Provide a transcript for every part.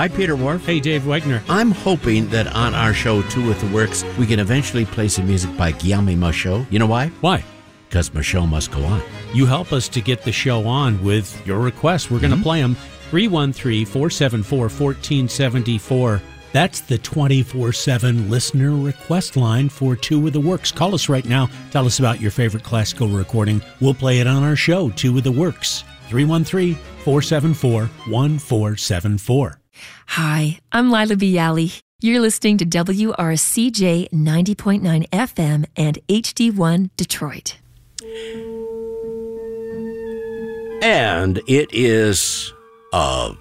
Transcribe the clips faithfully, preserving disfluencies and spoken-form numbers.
Hi, Peter Wharf. Hey, Dave Wegner. I'm hoping that on our show, Two with the Works, we can eventually play some music by Guillaume Michaud. You know why? Why? Because Michaud must go on. You help us to get the show on with your requests. We're going to mm-hmm. play them. three one three, four seven four, one four seven four. That's the twenty-four seven listener request line for Two with the Works. Call us right now. Tell us about your favorite classical recording. We'll play it on our show, Two with the Works. three one three, four seven four, one four seven four. Hi, I'm Lila Bialy. You're listening to W R C J ninety point nine F M and H D one Detroit. And it is a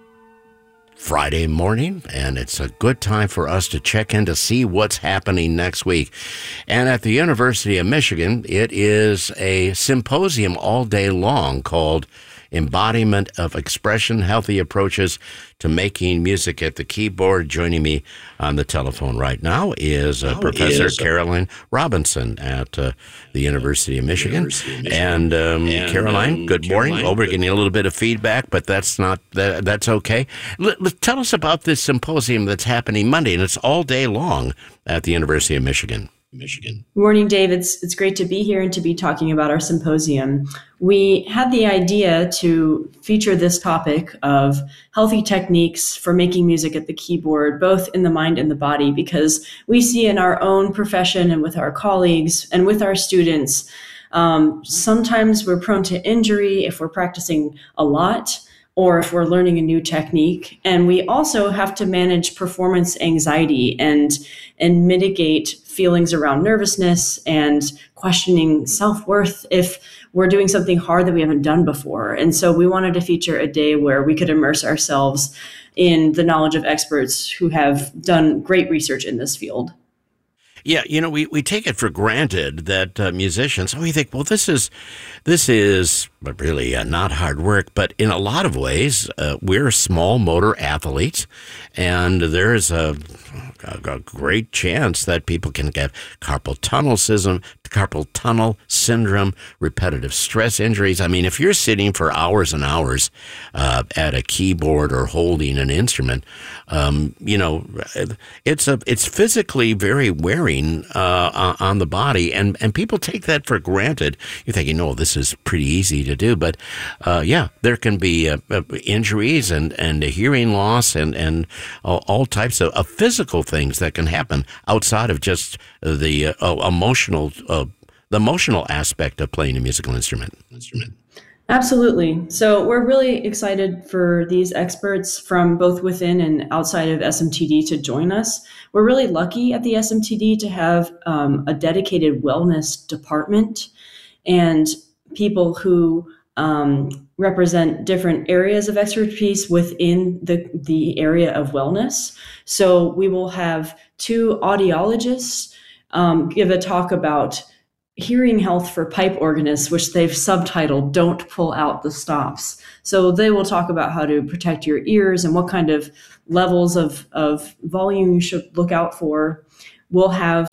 Friday morning, and it's a good time for us to check in to see what's happening next week. And at the University of Michigan, it is a symposium all day long called Embodiment of Expression, Healthy Approaches to Making Music at the Keyboard. Joining me on the telephone right now is uh, Professor is, uh, Caroline Robinson at uh, the University of Michigan. University of Michigan. And, um, and Caroline, um, good morning. Caroline, oh, we're getting a little bit of feedback, but that's not that, that's okay. L- l- tell us about this symposium that's happening Monday, and it's all day long at the University of Michigan. Michigan. Morning, Dave. It's, it's great to be here and to be talking about our symposium. We had the idea to feature this topic of healthy techniques for making music at the keyboard, both in the mind and the body, because we see in our own profession and with our colleagues and with our students, um, sometimes we're prone to injury if we're practicing a lot, or if we're learning a new technique. And we also have to manage performance anxiety and, and mitigate feelings around nervousness and questioning self-worth if we're doing something hard that we haven't done before. And so we wanted to feature a day where we could immerse ourselves in the knowledge of experts who have done great research in this field. Yeah, you know, we, we take it for granted that uh, musicians, we think, well, this is this is really uh, not hard work, but in a lot of ways, uh, we're small motor athletes, and there's a, a, a great chance that people can get carpal tunnel syndrome, carpal tunnel syndrome, repetitive stress injuries. I mean, if you're sitting for hours and hours uh, at a keyboard or holding an instrument, um, you know, it's a it's physically very wearing Uh, on the body, and, and people take that for granted. You're thinking, no, this is pretty easy to do, but uh, yeah, there can be uh, uh, injuries and, and a hearing loss and, and all, all types of, of physical things that can happen outside of just the uh, emotional uh, the emotional aspect of playing a musical instrument. instrument. Absolutely. So we're really excited for these experts from both within and outside of S M T D to join us. We're really lucky at the S M T D to have um, a dedicated wellness department and people who um, represent different areas of expertise within the, the area of wellness. So we will have two audiologists um, give a talk about hearing health for pipe organists, which they've subtitled "Don't Pull Out the Stops." So they will talk about how to protect your ears and what kind of levels of, of volume you should look out for. We'll have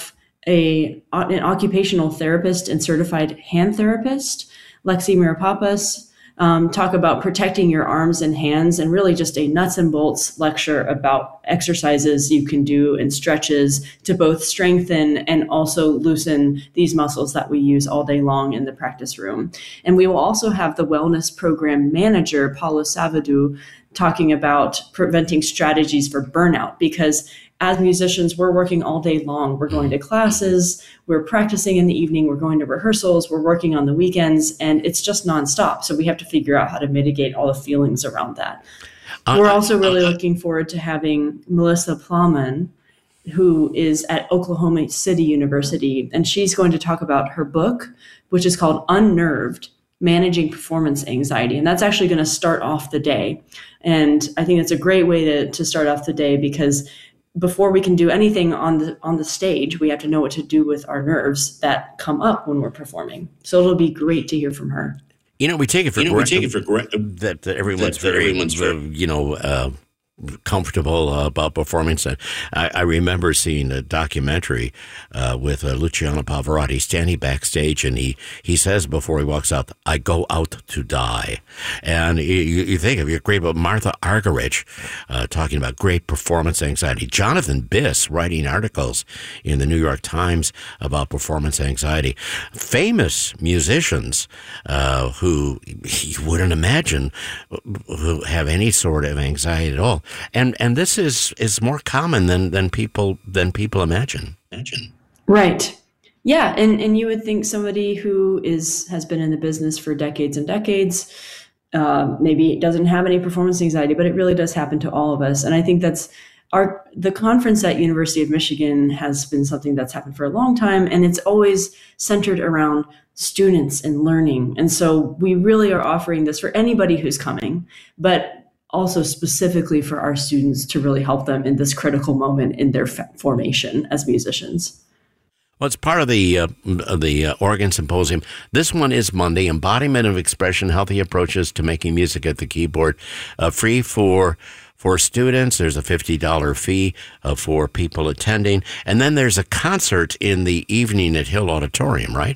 a, an occupational therapist and certified hand therapist, Lexi Mirapapas, um, talk about protecting your arms and hands, and really just a nuts and bolts lecture about exercises you can do and stretches to both strengthen and also loosen these muscles that we use all day long in the practice room. And we will also have the wellness program manager, Paulo Savadu, talking about preventing strategies for burnout, because as musicians, we're working all day long. We're going to classes, we're practicing in the evening, we're going to rehearsals, we're working on the weekends, and it's just nonstop. So we have to figure out how to mitigate all the feelings around that. Uh, we're also really uh, looking forward to having Melissa Plowman, who is at Oklahoma City University, and she's going to talk about her book, which is called Unnerved: Managing Performance Anxiety. And that's actually going to start off the day. And I think it's a great way to, to start off the day, because before we can do anything on the on the stage, we have to know what to do with our nerves that come up when we're performing. So it'll be great to hear from her. You know, we take it for you know, granted we take it for granted that, that everyone's that very, everyone's very, you know, uh, comfortable uh, about performance. And I, I remember seeing a documentary uh, with uh, Luciano Pavarotti standing backstage, and he, he says before he walks out, "I go out to die." And you, you think of your great, but Martha Argerich uh, talking about great performance anxiety. Jonathan Biss writing articles in the New York Times about performance anxiety. Famous musicians uh, who you wouldn't imagine who have any sort of anxiety at all. And and this is, is more common than, than people than people imagine. Imagine. Right. Yeah, and, and you would think somebody who is has been in the business for decades and decades uh, maybe doesn't have any performance anxiety, but it really does happen to all of us. And I think that's our the conference at University of Michigan has been something that's happened for a long time, and it's always centered around students and learning. And so we really are offering this for anybody who's coming, but also specifically for our students to really help them in this critical moment in their f- formation as musicians. Well, it's part of the uh, the uh, Oregon Symposium. This one is Monday, Embodiment of Expression, Healthy Approaches to Making Music at the Keyboard, uh, free for for students. There's a fifty dollars fee uh, for people attending. And then there's a concert in the evening at Hill Auditorium, right?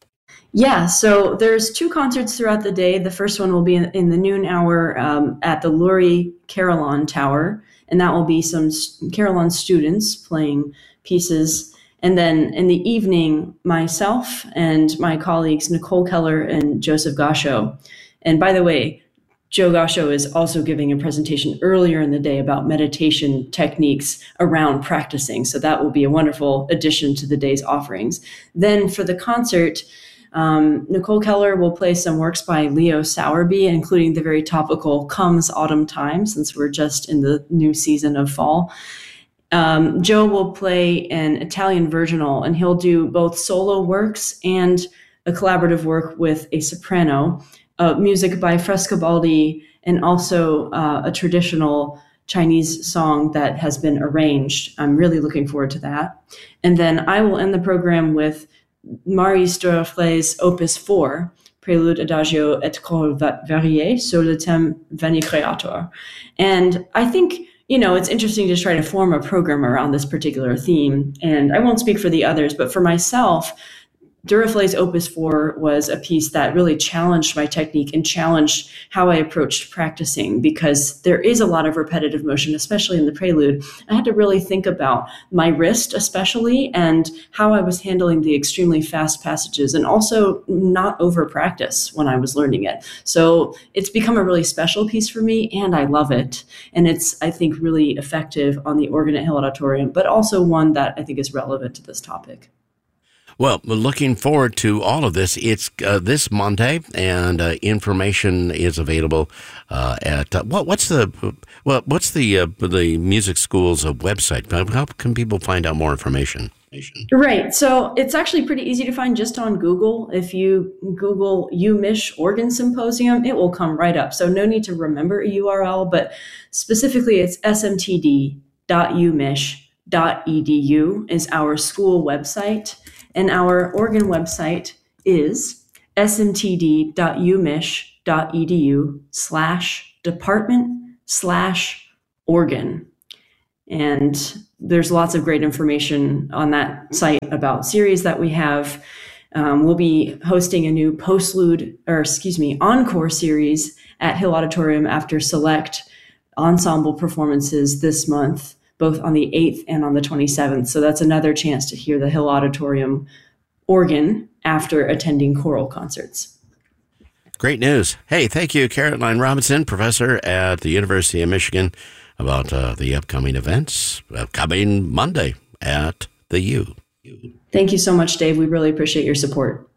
Yeah, so there's two concerts throughout the day. The first one will be in, in the noon hour um, at the Lurie Carillon Tower, and that will be some Carillon students playing pieces. And then in the evening, myself and my colleagues, Nicole Keller and Joseph Gasho. And by the way, Joe Gasho is also giving a presentation earlier in the day about meditation techniques around practicing. So that will be a wonderful addition to the day's offerings. Then for the concert, um, Nicole Keller will play some works by Leo Sowerby, including the very topical Comes Autumn Time, since we're just in the new season of fall. Um, Joe will play an Italian virginal, and he'll do both solo works and a collaborative work with a soprano, uh, music by Frescobaldi, and also uh, a traditional Chinese song that has been arranged. I'm really looking forward to that. And then I will end the program with Maurice Duruflé's Opus four, Prélude, Adagio et Chorale varié sur le thème Veni Creator. And I think, you know, it's interesting to try to form a program around this particular theme. And I won't speak for the others, but for myself, Duruflé's Opus four was a piece that really challenged my technique and challenged how I approached practicing, because there is a lot of repetitive motion, especially in the prelude. I had to really think about my wrist especially, and how I was handling the extremely fast passages, and also not over practice when I was learning it. So it's become a really special piece for me, and I love it. And it's, I think, really effective on the organ at Hill Auditorium, but also one that I think is relevant to this topic. Well, looking forward to all of this. It's uh, this Monday, and uh, information is available uh, at uh, what? What's the well? What's the uh, the music school's uh, website? How can people find out more information? Right. So it's actually pretty easy to find just on Google. If you Google U M I S H Organ Symposium, it will come right up. So no need to remember a U R L, but specifically it's s m t d dot u m i s h dot e d u is our school website. And our organ website is s m t d dot u m i s h dot e d u slash department slash organ. And there's lots of great information on that site about series that we have. Um, we'll be hosting a new postlude, or excuse me, encore series at Hill Auditorium after select ensemble performances this month, both on the eighth and on the twenty-seventh. So that's another chance to hear the Hill Auditorium organ after attending choral concerts. Great news. Hey, thank you, Caroline Robinson, professor at the University of Michigan, about uh, the upcoming events upcoming Monday at the U. Thank you so much, Dave. We really appreciate your support.